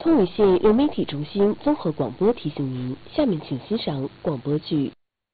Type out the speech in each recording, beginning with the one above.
通武县流媒体中心综合广播提醒您，下面请欣赏广播剧。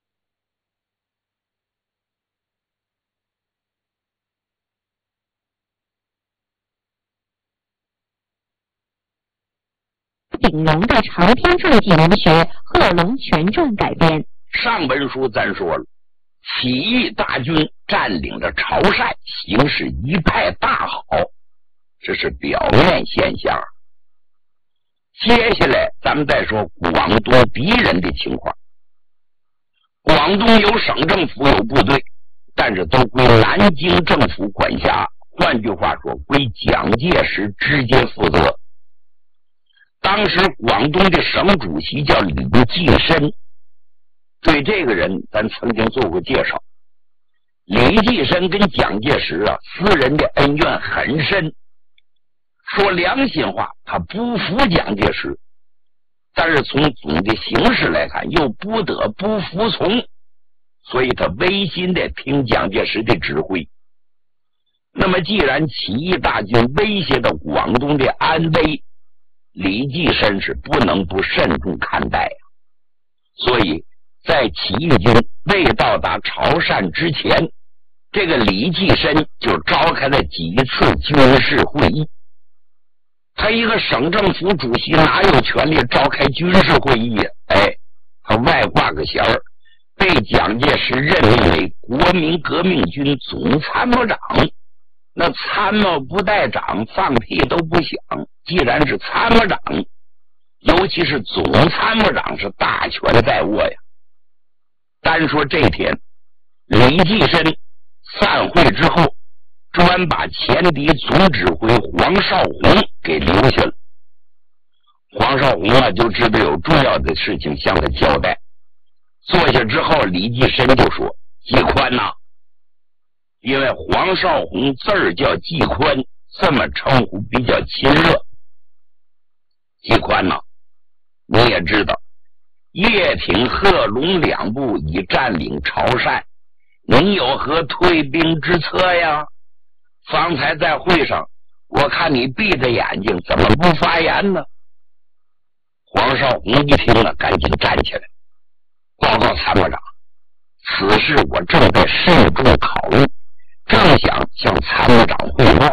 鼎荣的长篇传记文学《贺龙全传》改编。 上本书咱说了，起义大军占领着潮汕，形势一派大好，这是表面现象。接下来咱们再说广东敌人的情况。广东有省政府有部队，但是都归南京政府管辖，换句话说归蒋介石直接负责。当时广东的省主席叫李济深，对这个人咱曾经做过介绍。李济深跟蒋介石私人的恩怨很深，说良心话，他不服蒋介石，但是从总的形势来看又不得不服从，所以他违心的听蒋介石的指挥。那么既然起义大军威胁到广东的安危，李济深是不能不慎重看待所以在起义军未到达潮汕之前，这个李济深就召开了几次军事会议。他一个省政府主席哪有权利召开军事会议他外挂个衔儿，被蒋介石任命为国民革命军总参谋长。那参谋不带长，放屁都不响。既然是参谋长，尤其是总参谋长，是大权在握呀。单说这天，李济深散会之后，专把前敌总指挥黄绍竑给留下了。黄绍竑就知道有重要的事情向他交代。坐下之后，李济深就说：“季宽呐，因为黄绍竑字儿叫季宽，这么称呼比较亲热。季宽呐，你也知道，叶挺、贺龙两部已占领潮汕，你有何退兵之策呀？方才在会上，我看你闭着眼睛，怎么不发言呢？”黄绍竑一听了，赶紧站起来，报告参谋长，此事我正在慎重考虑，正想向参谋长汇报。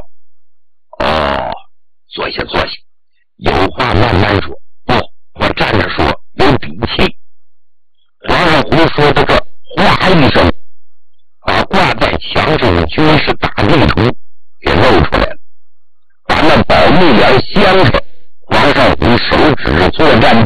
坐下，有话慢慢说。我站着说有底气。黄绍竑说到这，哗一声，把挂在墙上的军事大内图给露出来了，把那保密帘掀开。黄绍竑手指作战